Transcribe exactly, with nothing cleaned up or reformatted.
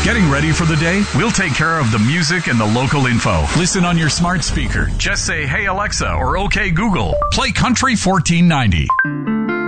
Getting ready for the day? We'll take care of the music and the local info. Listen on your smart speaker. Just say, "Hey Alexa," or "Okay Google, play Country fourteen ninety."